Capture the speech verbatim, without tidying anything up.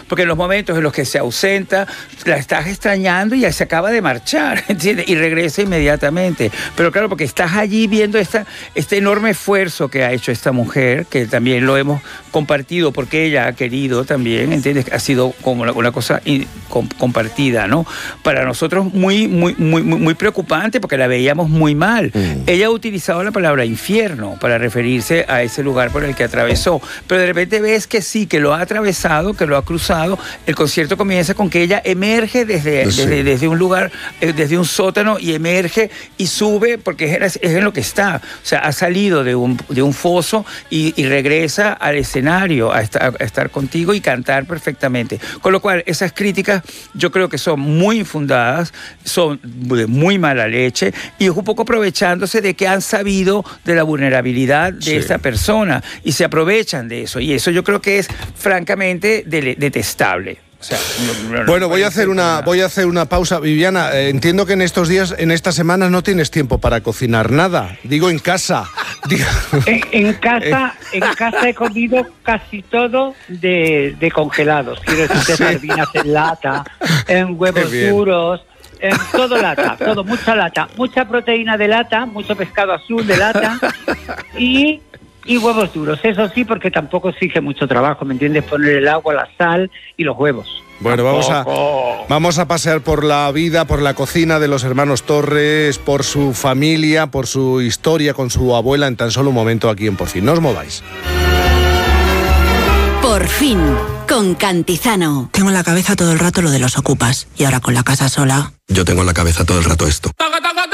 porque en los momentos en los que se ausenta, la estás extrañando y ya se acaba de marchar, ¿entiendes? Y regresa inmediatamente. Pero claro, porque estás allí viendo esta, este enorme esfuerzo que ha hecho esta mujer, que también lo hemos compartido porque ella ha querido también, ¿entiendes? Ha sido como una, una cosa compartida, ¿no? Para nosotros muy, muy, muy, muy preocupante porque la veíamos muy mal. Mm. Ella ha utilizado la palabra infierno para referirse a ese lugar por el que atravesó, pero de repente ves que sí, que lo ha atravesado, que lo ha cruzado. El concierto comienza con que ella emerge desde, sí. desde, desde un lugar, desde un sótano, y emerge y sube porque es, es en lo que está. O sea, ha salido de un, de un foso y, y regresa al escenario a estar, a estar contigo y cantar perfectamente. Con lo cual, esas críticas yo creo que son muy infundadas, son de muy mala leche, y es un poco aprovechándose de que han sabido de la vulnerabilidad de sí. esta persona y se aprovechan de eso. Y eso yo creo que es francamente de, detestable. O sea, no, no, bueno, no voy a hacer una voy a hacer una pausa. Viviana, eh, entiendo que en estos días, en estas semanas no tienes tiempo para cocinar nada. Digo, en casa. Digo. En, en casa, en casa he comido casi todo de, de congelados. Quiero decir, sí. sardinas en lata, en huevos duros, en todo lata, todo, mucha lata, mucha proteína de lata, mucho pescado azul de lata y Y huevos duros, eso sí, porque tampoco exige mucho trabajo, ¿me entiendes? Poner el agua, la sal y los huevos. Bueno, vamos a, vamos a pasear por la vida, por la cocina de los hermanos Torres, por su familia, por su historia con su abuela en tan solo un momento aquí en Por Fin. No os mováis. Por Fin, con Cantizano. Tengo en la cabeza todo el rato lo de los ocupas y ahora con la casa sola. Yo tengo en la cabeza todo el rato esto.